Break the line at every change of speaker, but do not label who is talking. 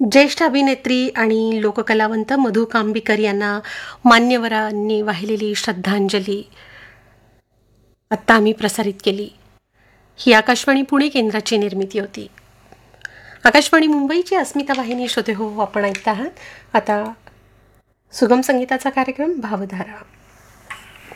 ज्येष्ठ अभिनेत्री आणि लोककलावंत मधु कांबीकर यांना मान्यवरांनी वाहिलेली श्रद्धांजली आत्ता आम्ही प्रसारित केली. ही आकाशवाणी पुणे केंद्राची निर्मिती होती. आकाशवाणी मुंबईची अस्मिता वाहिनी श्रोते हो आपण ऐकत आहात आता सुगम संगीताचा कार्यक्रम भावधारा.